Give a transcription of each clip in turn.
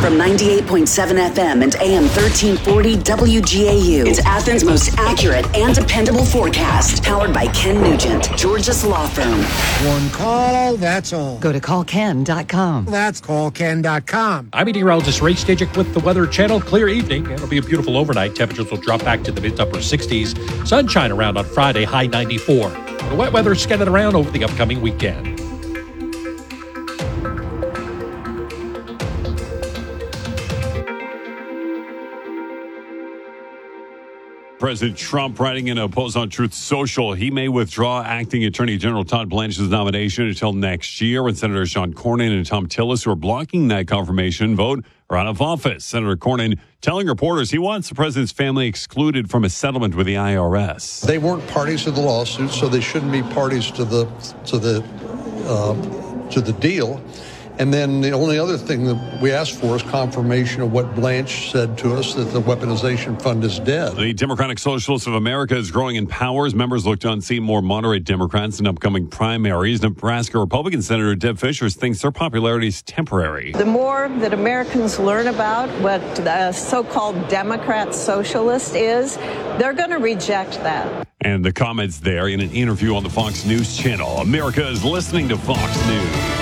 From 98.7 FM and AM 1340 WGAU. It's Athens' most accurate and dependable forecast. Powered by Ken Nugent, Georgia's law firm. One call, that's all. Go to callken.com. That's callken.com. I'm meteorologist Ray Stajic with the Weather Channel. Clear evening. It'll be a beautiful overnight. Temperatures will drop back to the mid to upper 60s. Sunshine around on Friday, high 94. The wet weather is scattered around over the upcoming weekend. President Trump writing in a post on Truth Social, he may withdraw acting Attorney General Todd Blanche's nomination until next year. And Senator Sean Cornyn and Tom Tillis, who are blocking that confirmation vote, are out of office. Senator Cornyn telling reporters he wants the president's family excluded from a settlement with the IRS. They weren't parties to the lawsuit, so they shouldn't be parties to the deal. And then the only other thing that we asked for is confirmation of what Blanche said to us, that the weaponization fund is dead. The Democratic Socialists of America is growing in power as members look to unseat more moderate Democrats in upcoming primaries. Nebraska Republican Senator Deb Fischer thinks their popularity is temporary. The more that Americans learn about what the so-called Democrat socialist is, they're going to reject that. And the comments there in an interview on the Fox News channel. America is listening to Fox News.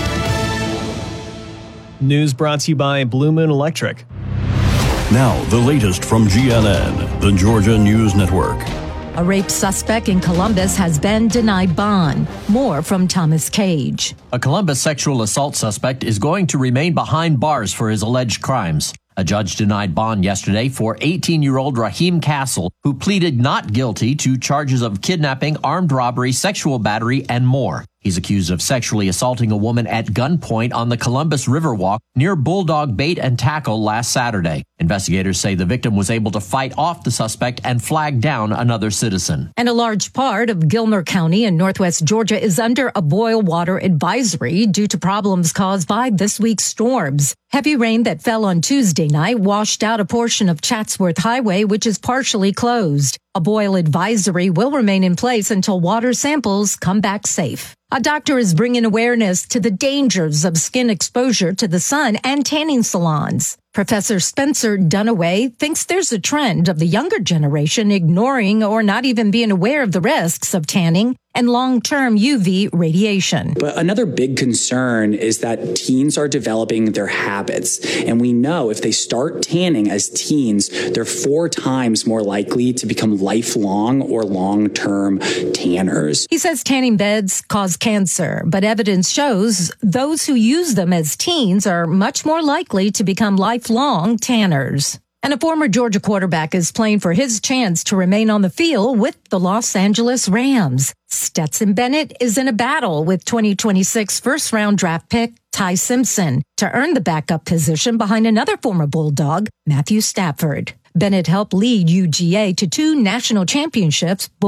News brought to you by Blue Moon Electric. Now, the latest from GNN, the Georgia News Network. A rape suspect in Columbus has been denied bond. More from Thomas Cage. A Columbus sexual assault suspect is going to remain behind bars for his alleged crimes. A judge denied bond yesterday for 18-year-old Raheem Castle, who pleaded not guilty to charges of kidnapping, armed robbery, sexual battery, and more. He's accused of sexually assaulting a woman at gunpoint on the Columbus Riverwalk near Bulldog Bait and Tackle last Saturday. Investigators say the victim was able to fight off the suspect and flag down another citizen. And a large part of Gilmer County in northwest Georgia is under a boil water advisory due to problems caused by this week's storms. Heavy rain that fell on Tuesday night washed out a portion of Chatsworth Highway, which is partially closed. A boil advisory will remain in place until water samples come back safe. A doctor is bringing awareness to the dangers of skin exposure to the sun and tanning salons. Professor Spencer Dunaway thinks there's a trend of the younger generation ignoring or not even being aware of the risks of tanning and long-term UV radiation. But another big concern is that teens are developing their habits. And we know if they start tanning as teens, they're 4 times more likely to become lifelong or long-term tanners. He says tanning beds cause cancer, but evidence shows those who use them as teens are much more likely to become lifelong tanners. And a former Georgia quarterback is playing for his chance to remain on the field with the Los Angeles Rams. Stetson Bennett is in a battle with 2026 first-round draft pick Ty Simpson to earn the backup position behind another former Bulldog, Matthew Stafford. Bennett helped lead UGA to 2 national championships.